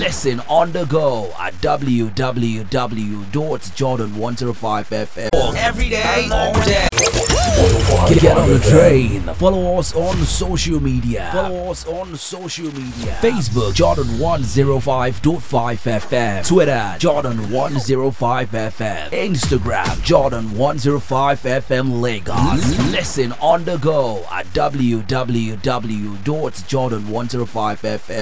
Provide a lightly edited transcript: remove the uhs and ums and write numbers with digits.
Listen on the go at www.jordan105fm. Every day, all day. Get on the train. Follow us on social media. Facebook Jordan105.5fm. Twitter Jordan105fm. Instagram Jordan105fm Lagos. Listen on the go at www.jordan105fm.